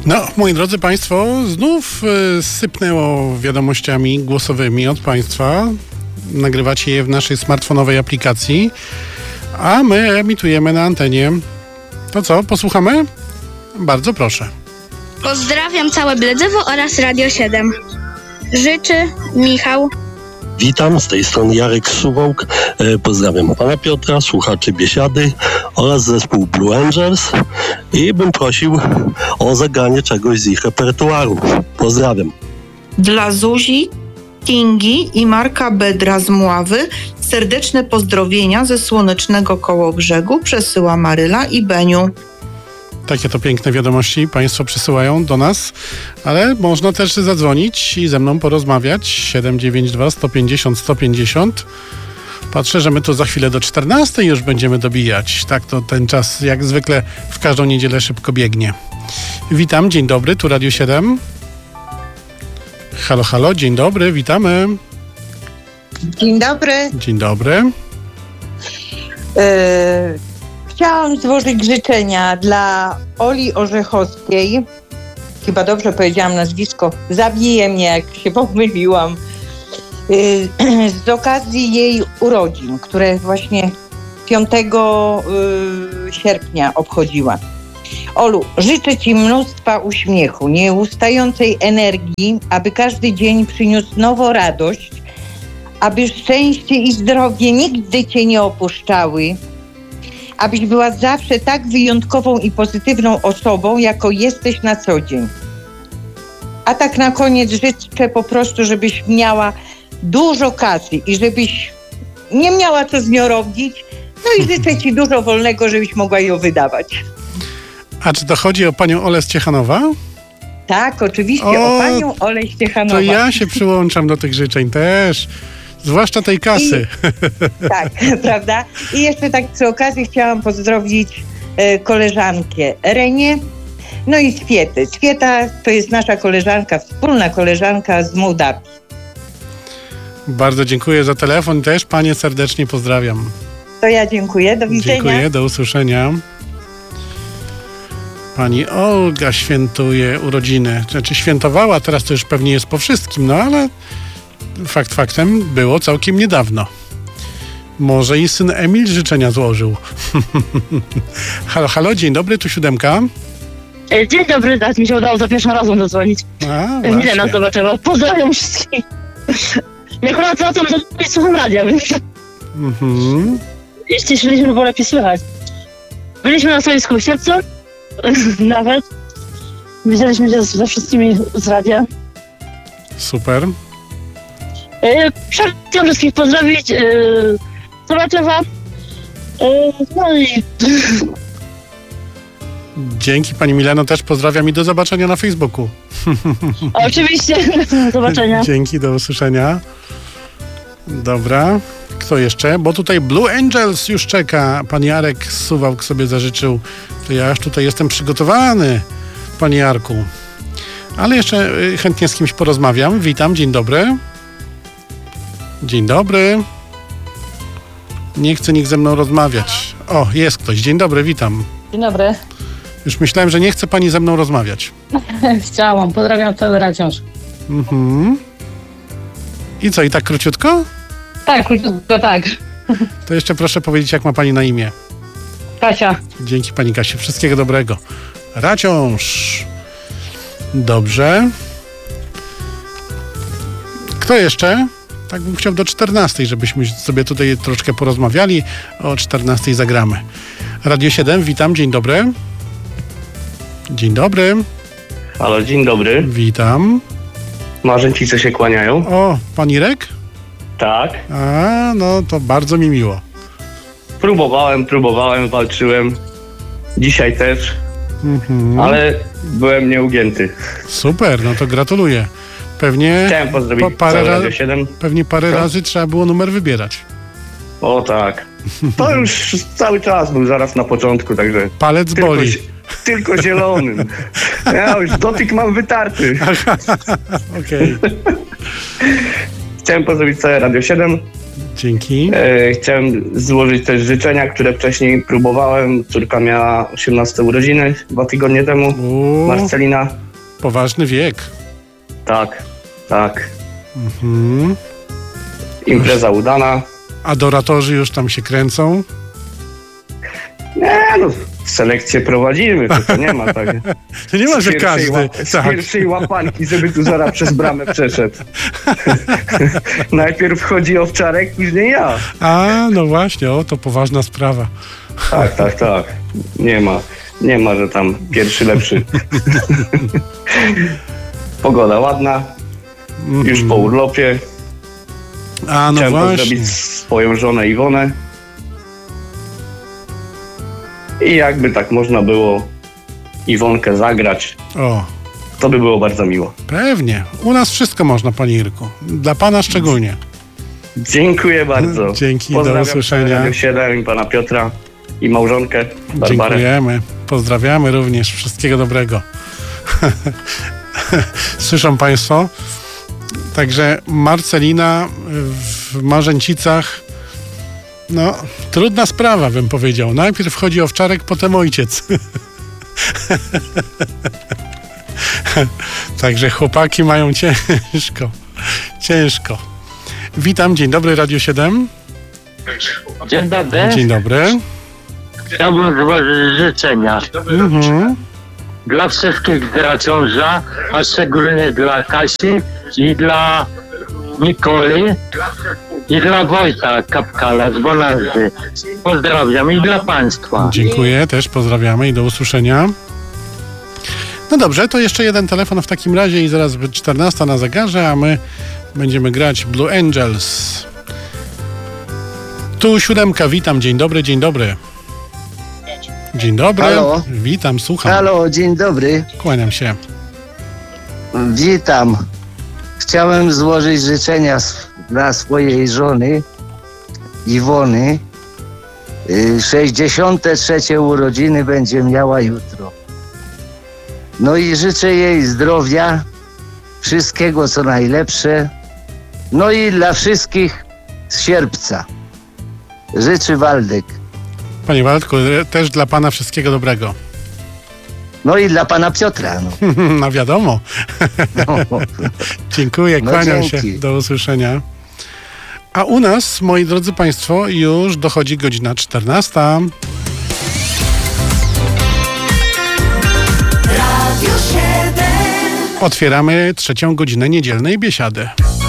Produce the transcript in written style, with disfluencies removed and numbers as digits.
No, moi drodzy Państwo, znów sypnęło wiadomościami głosowymi od Państwa. Nagrywacie je w naszej smartfonowej aplikacji, a my emitujemy na antenie. To co, posłuchamy? Bardzo proszę. Pozdrawiam całe Bledzewo oraz Radio 7. Życzy Michał. Witam, z tej strony Jarek Suwałk. Pozdrawiam pana Piotra, słuchaczy Biesiady oraz zespół Blue Angels i bym prosił o zagranie czegoś z ich repertuaru. Pozdrawiam. Dla Zuzi, Kingi i Marka Bedra z Mławy serdeczne pozdrowienia ze słonecznego Kołobrzegu przesyła Maryla i Beniu. Takie to piękne wiadomości Państwo przysyłają do nas, ale można też zadzwonić i ze mną porozmawiać. 792 150 150. Patrzę, że my tu za chwilę do 14 już będziemy dobijać. Tak to ten czas jak zwykle w każdą niedzielę szybko biegnie. Witam, dzień dobry, tu Radio 7. Halo, halo, dzień dobry, witamy. Dzień dobry. Dzień dobry. Chciałam złożyć życzenia dla Oli Orzechowskiej. Chyba dobrze powiedziałam nazwisko. Zabije mnie, jak się pomyliłam. Z okazji jej urodzin, które właśnie 5 sierpnia obchodziła. Olu, życzę Ci mnóstwa uśmiechu, nieustającej energii, aby każdy dzień przyniósł nową radość, aby szczęście i zdrowie nigdy Cię nie opuszczały, abyś była zawsze tak wyjątkową i pozytywną osobą, jaką jesteś na co dzień. A tak na koniec życzę po prostu, żebyś miała dużo kasy i żebyś nie miała co z nią robić. No i życzę Ci dużo wolnego, żebyś mogła ją wydawać. A czy to chodzi o panią Olę z Ciechanowa? Tak, oczywiście, o panią Olę z Ciechanowa. To ja się przyłączam do tych życzeń też. Zwłaszcza tej kasy. Tak, prawda? I jeszcze tak przy okazji chciałam pozdrowić koleżankę Renię, no i Swietę. Swieta to jest nasza koleżanka, wspólna koleżanka z Mołdawii. Bardzo dziękuję za telefon. Też panie serdecznie pozdrawiam. To ja dziękuję, do widzenia. Dziękuję, do usłyszenia. Pani Olga świętuje urodziny. Znaczy świętowała, teraz to już pewnie jest po wszystkim, no ale fakt faktem było całkiem niedawno. Może i syn Emil życzenia złożył. Halo, halo, dzień dobry, tu 7. Dzień dobry, teraz mi się udało za pierwszym razem zadzwonić. Mile nas zobaczyła. Pozdrawiam wszystkich. Ja akurat za to, że słucham radia, więc jeśli szliśmy, było lepiej słychać. Byliśmy na stoisku w Sierpcu, nawet. Widzieliśmy się ze wszystkimi z radia. Super. Chciałam wszystkich pozdrowić. Zobaczyła. No i... Dzięki pani Mileno, też pozdrawiam i do zobaczenia na Facebooku. Oczywiście, do zobaczenia. Dzięki, do usłyszenia. Dobra, kto jeszcze? Bo tutaj Blue Angels już czeka. Pan Jarek Suwałk sobie zażyczył. To ja już tutaj jestem przygotowany, panie Jarku. Ale jeszcze chętnie z kimś porozmawiam. Witam, dzień dobry. Dzień dobry. Nie chce nikt ze mną rozmawiać. O, jest ktoś. Dzień dobry, witam. Dzień dobry. Już myślałem, że nie chce pani ze mną rozmawiać. Chciałam. Pozdrawiam cały Raciąż. I co, i tak króciutko? Tak, króciutko, tak. To jeszcze proszę powiedzieć, jak ma pani na imię. Kasia. Dzięki pani Kasiu. Wszystkiego dobrego. Raciąż. Dobrze. Kto jeszcze? Tak bym chciał do 14, żebyśmy sobie tutaj troszkę porozmawiali. O 14 zagramy. Radio 7, witam, dzień dobry. Dzień dobry. Halo, dzień dobry. Witam. Marzeń co się kłaniają. O, pan Irek? Tak. A, no to bardzo mi miło. Próbowałem, walczyłem. Dzisiaj też. Ale byłem nieugięty. Super, no to gratuluję. Pewnie chciałem pozdrowić Radio 7. Pewnie parę razy trzeba było numer wybierać. O tak. To już cały czas był zaraz na początku, także... Palec boli. Tylko zielonym. Ja już dotyk mam wytarty. Okej. Chciałem pozdrowić całe Radio 7 Dzięki. Chciałem złożyć też życzenia, które wcześniej próbowałem. Córka miała 18 urodziny 2 tygodnie temu. Marcelina. Poważny wiek. Tak. Impreza udana. Adoratorzy już tam się kręcą? Nie, selekcję prowadzimy, to nie ma tak. To nie ma, że każdy. Z pierwszej łapanki, żeby tu zaraz przez bramę przeszedł. Najpierw chodzi Owczarek, później ja. No właśnie, to poważna sprawa. Tak. Nie ma, że tam pierwszy lepszy. Pogoda ładna, już po urlopie. Chciałem pozdrowić swoją żonę Iwonę. I jakby tak można było Iwonkę zagrać, to by było bardzo miło. Pewnie. U nas wszystko można, panie Irku. Dla pana szczególnie. Dziękuję bardzo. Dzięki, do usłyszenia. Radio 7 i pana Piotra i małżonkę Barbarę. Dziękujemy. Pozdrawiamy również. Wszystkiego dobrego. Słyszą państwo? Także Marcelina w Marzęcicach, trudna sprawa, bym powiedział. Najpierw chodzi Owczarek, potem ojciec. Także chłopaki mają ciężko. Witam, dzień dobry, Radio 7. Dzień dobry. Dzień dobry. Chciałbym złożyć życzenia dla wszystkich graciąża, a szczególnie dla Kasi i dla Nikoli i dla Wojta Kapkala z Bonanzy. Pozdrawiam i dla państwa. Dziękuję, też pozdrawiamy i do usłyszenia. No dobrze, to jeszcze jeden telefon w takim razie i zaraz 14 na zegarze, a my będziemy grać Blue Angels. Tu 7, witam, dzień dobry. Dzień dobry. Halo. Witam, słucham. Halo, dzień dobry. Kłaniam się. Witam. Chciałem złożyć życzenia dla swojej żony Iwony. 63 urodziny będzie miała jutro. No i życzę jej zdrowia, wszystkiego co najlepsze. No i dla wszystkich z Sierpca. Życzy Waldek. Panie Waldku, też dla pana wszystkiego dobrego. No i dla pana Piotra. No wiadomo. Dziękuję, kłaniam się. Do usłyszenia. A u nas, moi drodzy państwo, już dochodzi godzina 14. Radio 7. Otwieramy 3. godzinę niedzielnej biesiady.